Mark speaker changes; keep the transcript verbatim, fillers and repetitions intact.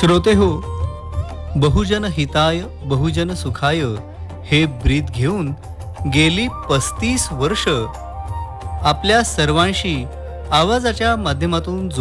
Speaker 1: श्रोते हो, बहुजन हिताय बहुजन सुखाय हे ब्रीद घेऊन गेली पस्तीस वर्ष आपल्या सर्वांशी आवाजाच्या माध्यमातून